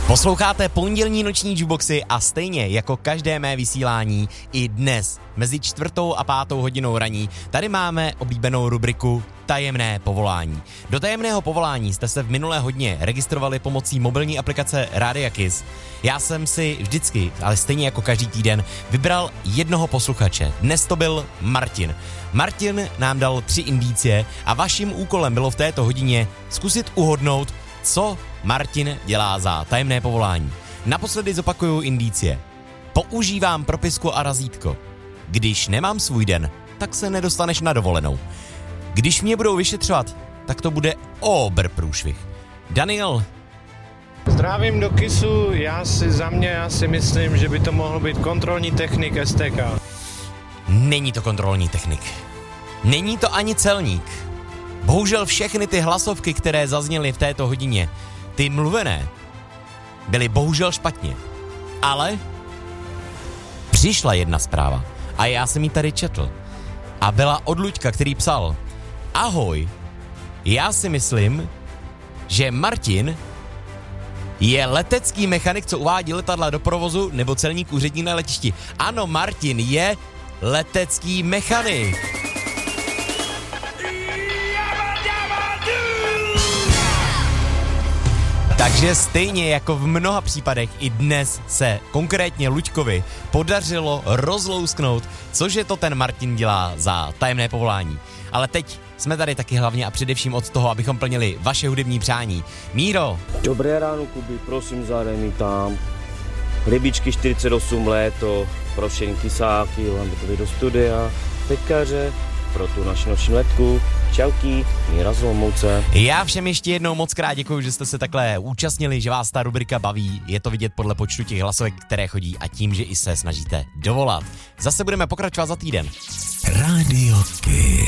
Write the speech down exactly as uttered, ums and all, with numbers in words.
Posloucháte pondělní noční jukeboxy a stejně jako každé mé vysílání i dnes mezi čtvrtou a pátou hodinou raní tady máme oblíbenou rubriku Tajemné povolání. Do tajemného povolání jste se v minulé hodině registrovali pomocí mobilní aplikace Rádia Kiss. Já jsem si vždycky, ale stejně jako každý týden, vybral jednoho posluchače. Dnes to byl Martin. Martin nám dal tři indicie a vaším úkolem bylo v této hodině zkusit uhodnout, co Martin dělá za tajemné povolání. Naposledy zopakuju indicie. Používám propisku a razítko. Když nemám svůj den, tak se nedostaneš na dovolenou. Když mě budou vyšetřovat, tak to bude obr průšvih. Daniel. Zdravím do Kissu, já si za mě, já si myslím, že by to mohl být kontrolní technik S T K. Není to kontrolní technik. Není to ani celník. Bohužel všechny ty hlasovky, které zazněly v této hodině, ty mluvené, byly bohužel špatně. Ale přišla jedna zpráva a já jsem ji tady četl. A byla od Luďka, který psal: Ahoj, já si myslím, že Martin je letecký mechanik, co uvádí letadla do provozu, nebo celník úředník na letišti. Ano, Martin je letecký mechanik. Takže stejně jako v mnoha případech i dnes se konkrétně Luďkovi podařilo rozlousknout, cože to ten Martin dělá za tajemné povolání. Ale teď jsme tady taky hlavně a především od toho, abychom plnili vaše hudební přání. Míro. Dobré ráno, Kuby, prosím, zadej mi tam Rybičky čtyřicet osm léto, pro všechny kysáky, lambitově do studia, pekaře, pro tu naši noční letku. Čauky, Míra z Olomouce. Já všem ještě jednou moc krát děkuju, že jste se takhle účastnili, že vás ta rubrika baví. Je to vidět podle počtu těch hlasovek, které chodí a tím, že i se snažíte dovolat. Zase budeme pokračovat za týden. Radio Kiss.